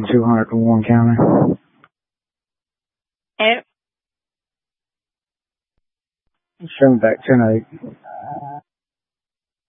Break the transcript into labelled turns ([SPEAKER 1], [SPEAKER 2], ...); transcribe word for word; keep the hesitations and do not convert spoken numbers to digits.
[SPEAKER 1] two hundred to Warren County.
[SPEAKER 2] Oh.
[SPEAKER 1] Send back ten eight.